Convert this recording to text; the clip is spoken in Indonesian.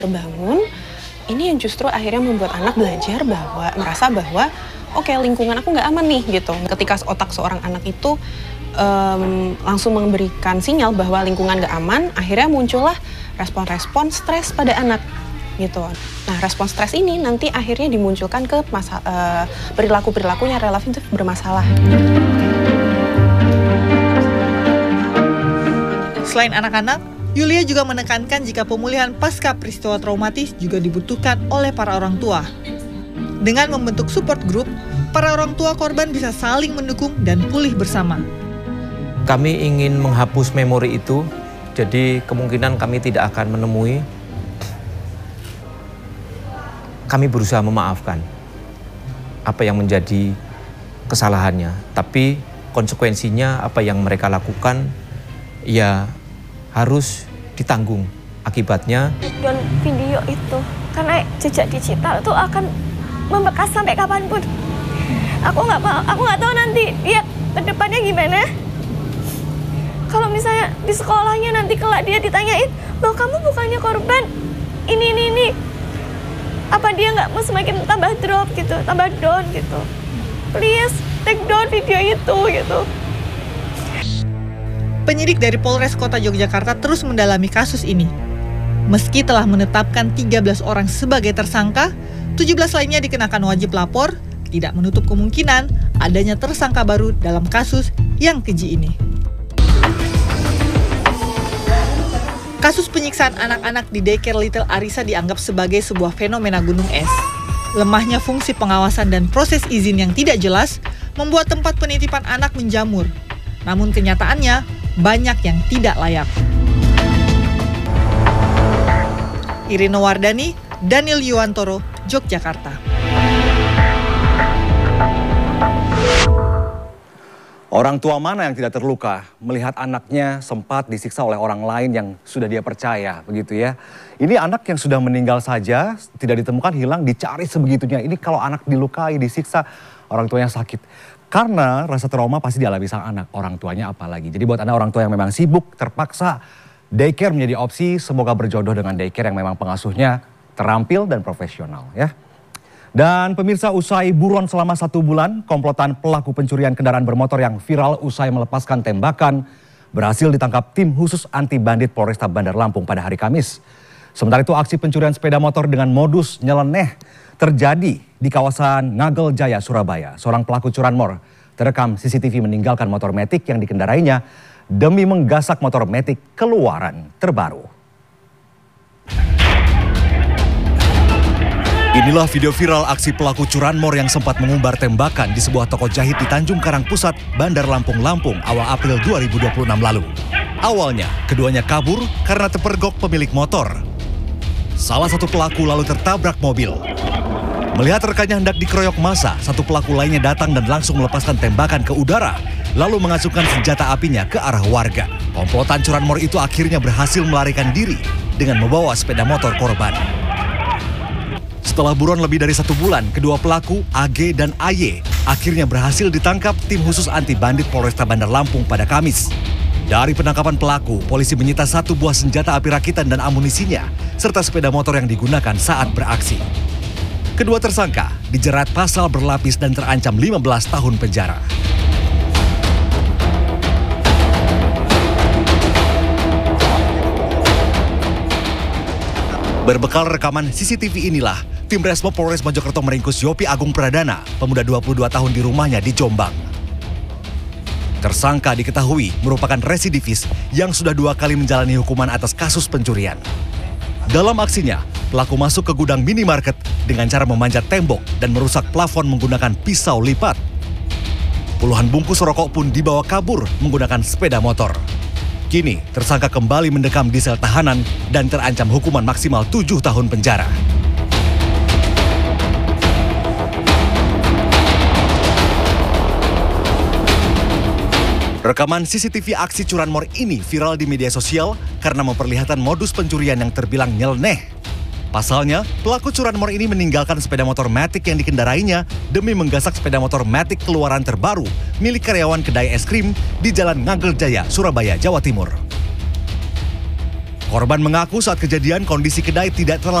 Terbangun, ini yang justru akhirnya membuat anak belajar merasa bahwa oke, lingkungan aku nggak aman nih gitu. Ketika otak seorang anak itu langsung memberikan sinyal bahwa lingkungan nggak aman, akhirnya muncullah respon-respon stres pada anak gitu. Nah, respon stres ini nanti akhirnya dimunculkan ke perilaku-perilakunya relatif bermasalah. Selain anak-anak, Yulia juga menekankan jika pemulihan pasca peristiwa traumatis juga dibutuhkan oleh para orang tua. Dengan membentuk support group, para orang tua korban bisa saling mendukung dan pulih bersama. Kami ingin menghapus memori itu, jadi kemungkinan kami tidak akan menemui. Kami berusaha memaafkan apa yang menjadi kesalahannya, tapi konsekuensinya apa yang mereka lakukan ya harus ditanggung akibatnya. Dan video itu, karena jejak digital itu akan membekas sampai kapanpun. Aku nggak tahu nanti dia ke depannya gimana. Kalau misalnya di sekolahnya nanti kelak dia ditanyain, loh kamu bukannya korban ini. Apa dia nggak mau semakin tambah drop gitu, tambah down gitu. Please take down video itu gitu. Penyidik dari Polres Kota Yogyakarta terus mendalami kasus ini. Meski telah menetapkan 13 orang sebagai tersangka, 17 lainnya dikenakan wajib lapor, tidak menutup kemungkinan adanya tersangka baru dalam kasus yang keji ini. Kasus penyiksaan anak-anak di daycare Little Arisa dianggap sebagai sebuah fenomena gunung es. Lemahnya fungsi pengawasan dan proses izin yang tidak jelas membuat tempat penitipan anak menjamur. Namun kenyataannya, banyak yang tidak layak. Irina Wardani, Daniel Yuwantoro, Yogyakarta. Orang tua mana yang tidak terluka melihat anaknya sempat disiksa oleh orang lain yang sudah dia percaya, begitu ya. Ini anak yang sudah meninggal saja, tidak ditemukan, hilang, dicari sebegitunya. Ini kalau anak dilukai, disiksa, orang tuanya sakit. Karena rasa trauma pasti dialami sang anak, orang tuanya apalagi. Jadi buat Anda orang tua yang memang sibuk, terpaksa, daycare menjadi opsi. Semoga berjodoh dengan daycare yang memang pengasuhnya terampil dan profesional ya. Dan pemirsa, usai buron selama 1 bulan, komplotan pelaku pencurian kendaraan bermotor yang viral usai melepaskan tembakan berhasil ditangkap tim khusus anti bandit Polresta Bandar Lampung pada hari Kamis. Sementara itu aksi pencurian sepeda motor dengan modus nyeleneh terjadi di kawasan Ngagel Jaya, Surabaya. Seorang pelaku curanmor terekam CCTV meninggalkan motor Matic yang dikendarainya demi menggasak motor Matic keluaran terbaru. Inilah video viral aksi pelaku curanmor yang sempat mengumbar tembakan di sebuah toko jahit di Tanjung Karang Pusat, Bandar Lampung, awal April 2026 lalu. Awalnya, keduanya kabur karena terpergok pemilik motor. Salah satu pelaku lalu tertabrak mobil. Melihat rekannya hendak dikeroyok massa, satu pelaku lainnya datang dan langsung melepaskan tembakan ke udara, lalu mengacungkan senjata apinya ke arah warga. Komplotan curanmor itu akhirnya berhasil melarikan diri dengan membawa sepeda motor korban. Setelah buron lebih dari 1 bulan, kedua pelaku, AG dan AY, akhirnya berhasil ditangkap tim khusus anti bandit Polresta Bandar Lampung pada Kamis. Dari penangkapan pelaku, polisi menyita 1 buah senjata api rakitan dan amunisinya, serta sepeda motor yang digunakan saat beraksi. Kedua tersangka dijerat pasal berlapis dan terancam 15 tahun penjara. Berbekal rekaman CCTV inilah, tim Resmo Polres Mojokerto meringkus Yopi Agung Pradana, pemuda 22 tahun di rumahnya di Jombang. Tersangka diketahui merupakan residivis yang sudah 2 kali menjalani hukuman atas kasus pencurian. Dalam aksinya, pelaku masuk ke gudang minimarket dengan cara memanjat tembok dan merusak plafon menggunakan pisau lipat. Puluhan bungkus rokok pun dibawa kabur menggunakan sepeda motor. Kini, tersangka kembali mendekam di sel tahanan dan terancam hukuman maksimal 7 tahun penjara. Rekaman CCTV aksi curanmor ini viral di media sosial karena memperlihatkan modus pencurian yang terbilang nyeleneh. Pasalnya, pelaku curanmor ini meninggalkan sepeda motor Matic yang dikendarainya demi menggasak sepeda motor Matic keluaran terbaru milik karyawan kedai es krim di Jalan Ngagel Jaya, Surabaya, Jawa Timur. Korban mengaku saat kejadian kondisi kedai tidak terlalu